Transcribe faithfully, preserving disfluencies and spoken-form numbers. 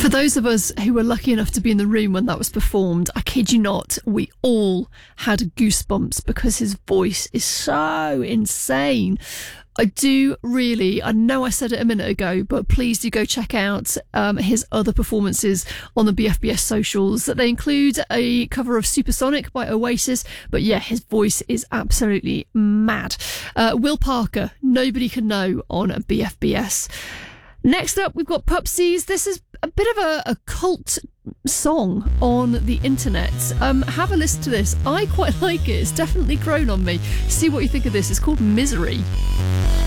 For those of us who were lucky enough to be in the room when that was performed, I kid you not, we all had goosebumps because his voice is so insane. I do really, I know I said it a minute ago, but please do go check out um, his other performances on the B F B S socials. They include a cover of Supersonic by Oasis, but yeah, his voice is absolutely mad. Uh, Will Parker, Nobody Can Know on B F B S. Next up, we've got Pupsies. This is a bit of a, a cult song on the internet. Um, have a listen to this. I quite like it. It's definitely grown on me. See what you think of this. It's called Misery.